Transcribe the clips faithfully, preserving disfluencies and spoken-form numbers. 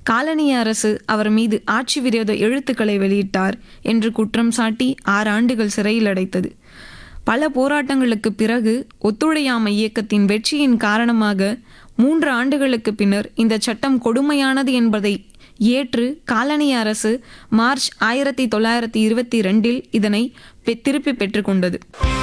காலனிய அரசு அவர் மீது ஆட்சி விரோத எழுத்துக்களை வெளியிட்டார் என்று குற்றம் சாட்டி ஆறு ஆண்டுகள் சிறையில் அடைத்தது. பல போராட்டங்களுக்கு பிறகு ஒத்துழையாமை இயக்கத்தின் வெற்றியின் காரணமாக மூன்று ஆண்டுகளுக்கு பின்னர் இந்த சட்டம் கொடுமையானது என்பதை ஏற்று காலனிய அரசு மார்ச் ஆயிரத்தி தொள்ளாயிரத்தி இருபத்தி ரெண்டில் இதனை திருப்பி பெற்றுக்கொண்டது.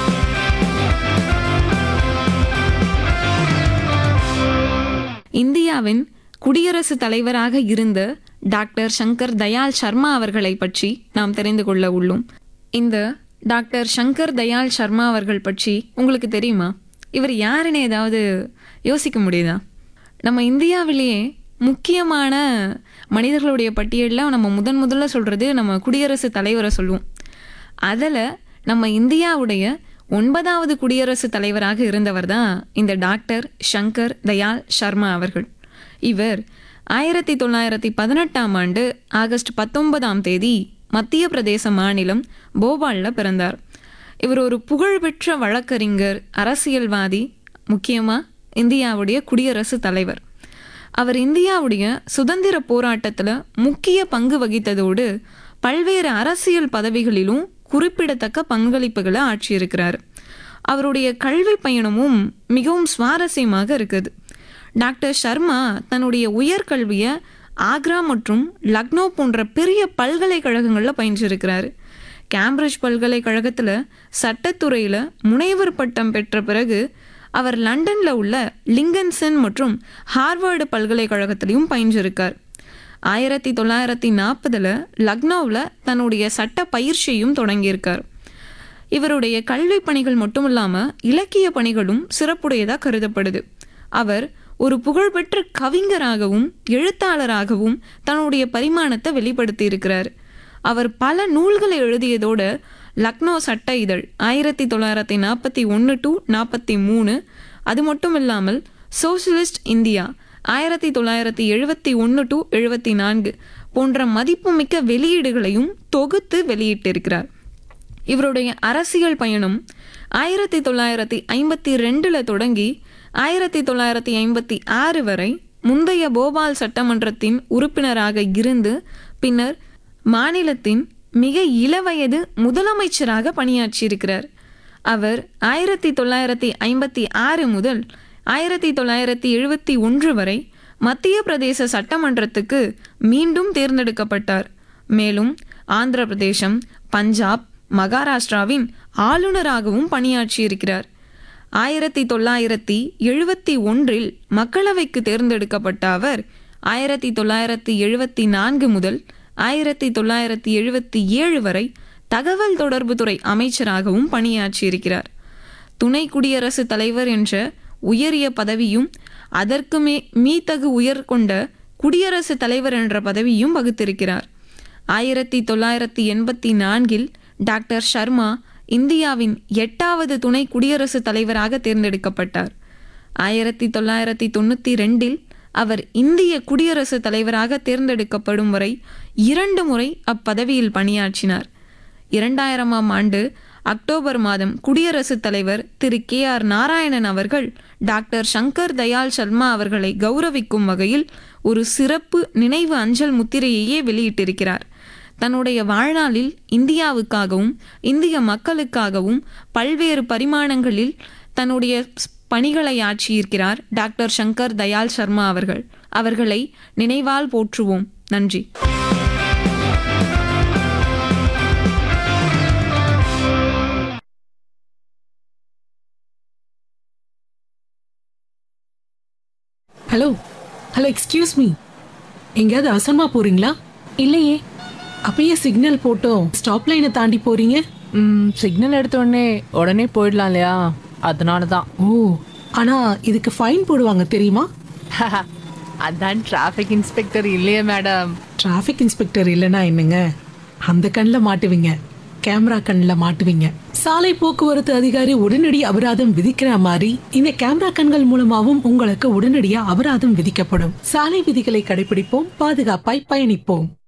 இந்தியாவின் குடியரசுத் தலைவராக இருந்த டாக்டர் சங்கர் தயாள் சர்மா அவர்களை பற்றி நாம் தெரிந்து கொள்ள உள்ளோம். இந்த டாக்டர் சங்கர் தயாள் சர்மா அவர்கள் பற்றி உங்களுக்கு தெரியுமா? இவர் யாருன்னு ஏதாவது யோசிக்க முடியுதா? நம்ம இந்தியாவிலேயே முக்கியமான மனிதர்களுடைய பட்டியலில் நம்ம முதன் முதல்ல சொல்கிறது நம்ம குடியரசுத் தலைவரை சொல்லுவோம். அதில் நம்ம இந்தியாவுடைய ஒன்பதாவது குடியரசுத் தலைவராக இருந்தவர் தான் இந்த டாக்டர் சங்கர் தயாள் சர்மா அவர்கள். இவர் ஆயிரத்தி தொள்ளாயிரத்தி பதினெட்டாம் ஆண்டு ஆகஸ்ட் பத்தொன்பதாம் தேதி மத்திய பிரதேச மாநிலம் போபாலில் பிறந்தார். இவர் ஒரு புகழ்பெற்ற வழக்கறிஞர், அரசியல்வாதி, முக்கியமாக இந்தியாவுடைய குடியரசுத் தலைவர். அவர் இந்தியாவுடைய சுதந்திர போராட்டத்தில் முக்கிய பங்கு வகித்ததோடு பல்வேறு அரசியல் பதவிகளிலும் குறிப்பிடத்தக்க பங்களிப்புகளை ஆற்றியிருக்கிறார். அவருடைய கல்வி பயணமும் மிகவும் சுவாரஸ்யமாக இருக்குது. டாக்டர் சர்மா தன்னுடைய உயர்கல்வியை ஆக்ரா மற்றும் லக்னோ போன்ற பெரிய பல்கலைக்கழகங்களில் பயின்றிருக்கிறார். கேம்பிரிட்ஜ் பல்கலைக்கழகத்தில் சட்டத்துறையில் முனைவர் பட்டம் பெற்ற பிறகு அவர் லண்டனில் உள்ள லிங்கன்சன் மற்றும் ஹார்வர்டு பல்கலைக்கழகத்திலையும் பயின்றிருக்கார். ஆயிரத்தி தொள்ளாயிரத்தி நாற்பதில் லக்னோவில் தன்னுடைய சட்ட பயிற்சியும் தொடங்கியிருக்கார். இவருடைய கல்வி பணிகள் மட்டும் இல்லாமல் இலக்கிய பணிகளும் சிறப்புடையதாக கருதப்படுது. அவர் ஒரு புகழ்பெற்ற கவிஞராகவும் எழுத்தாளராகவும் தன்னுடைய பரிமாணத்தை வெளிப்படுத்தி இருக்கிறார். அவர் பல நூல்களை எழுதியதோடு லக்னோ சட்ட இதழ் ஆயிரத்தி தொள்ளாயிரத்தி நாற்பத்தி ஒன்று டு நாற்பத்தி மூணு, அது மட்டும் இல்லாமல் சோசியலிஸ்ட் இந்தியா ஆயிரத்தி தொள்ளாயிரத்தி எழுபத்தி ஒன்று டு எழுபத்தி நான்கு போன்ற மதிப்புமிக்க வெளியீடுகளையும் தொகுத்து வெளியிட்டிருக்கிறார். இவருடைய அரசியல் பயணம் ஆயிரத்தி தொள்ளாயிரத்தி ஐம்பத்தி ரெண்டில் தொடங்கி ஆயிரத்தி தொள்ளாயிரத்தி ஐம்பத்தி ஆறு வரை முந்தைய போபால் சட்டமன்றத்தின் உறுப்பினராக இருந்து பின்னர் மாநிலத்தின் மிக இளவயது முதலமைச்சராக பணியாற்றியிருக்கிறார். அவர் ஆயிரத்தி தொள்ளாயிரத்தி ஐம்பத்தி ஆறு முதல் ஆயிரத்தி தொள்ளாயிரத்தி எழுபத்தி ஒன்று வரை மத்திய பிரதேச சட்டமன்றத்துக்கு மீண்டும் தேர்ந்தெடுக்கப்பட்டார். மேலும் ஆந்திர பிரதேசம், பஞ்சாப், மகாராஷ்டிராவின் ஆளுநராகவும் பணியாற்றியிருக்கிறார். ஆயிரத்தி தொள்ளாயிரத்தி எழுபத்தி ஒன்றில் மக்களவைக்கு தேர்ந்தெடுக்கப்பட்ட அவர் ஆயிரத்தி தொள்ளாயிரத்தி எழுபத்தி நான்கு முதல் ஆயிரத்தி தொள்ளாயிரத்தி எழுபத்தி ஏழு வரை தகவல் தொடர்பு துறை அமைச்சராகவும் பணியாற்றியிருக்கிறார். துணை குடியரசுத் தலைவர் என்ற உயரிய பதவியும் அதற்கு மே மீத்தகு உயர் கொண்ட குடியரசுத் தலைவர் என்ற பதவியும் வகுத்திருக்கிறார். ஆயிரத்தி தொள்ளாயிரத்தி எண்பத்தி நான்கில் டாக்டர் சர்மா இந்தியாவின் எட்டாவது துணை குடியரசுத் தலைவராக தேர்ந்தெடுக்கப்பட்டார். ஆயிரத்தி தொள்ளாயிரத்தி தொண்ணூற்றி ரெண்டில் அவர் இந்திய குடியரசுத் தலைவராக தேர்ந்தெடுக்கப்படும் வரை இரண்டு முறை அப்பதவியில் பணியாற்றினார். இரண்டாயிரமாம் ஆண்டு அக்டோபர் மாதம் குடியரசுத் தலைவர் திரு கே ஆர் நாராயணன் அவர்கள் டாக்டர் சங்கர் தயாள் சர்மா அவர்களை கௌரவிக்கும் வகையில் ஒரு சிறப்பு நினைவு அஞ்சல் முத்திரையையே வெளியிட்டிருக்கிறார். தன்னுடைய வாழ்நாளில் இந்தியாவுக்காகவும் இந்திய மக்களுக்காகவும் பல்வேறு பரிமாணங்களில் தன்னுடைய பணிகளை ஆற்றியிருக்கிறார் டாக்டர் சங்கர் தயாள் சர்மா அவர்கள். அவர்களை நினைவால் போற்றுவோம். நன்றி. ஹலோ ஹலோ எக்ஸ்கியூஸ் மீ, எங்கேயாவது அவசரமா போறீங்களா? இல்லையே. அப்பயே சிக்னல் போட்டோம் ஸ்டாப் லைனை தாண்டி போறீங்க. ம் சிக்னல் எடுத்த உடனே உடனே போயிடலாம் இல்லையா, அதனால தான். ஓ, ஆனா இதுக்கு ஃபைன் போடுவாங்க தெரியுமா? அதான் டிராஃபிக் இன்ஸ்பெக்டர் இல்லையே மேடம். டிராஃபிக் இன்ஸ்பெக்டர் இல்லைன்னா என்னங்க, அந்த கண்ணில் மாட்டுவீங்க, கேமரா கண்ணில் மாட்டுவீங்க. சாலை போக்குவரத்து அதிகாரி உடனடி அபராதம் விதிக்கிற மாதிரி இந்த கேமரா கண்கள் மூலமாவும் உங்களுக்கு உடனடியா அபராதம் விதிக்கப்படும். சாலை விதிகளை கடைபிடிப்போம், பாதுகாப்பாய் பயணிப்போம்.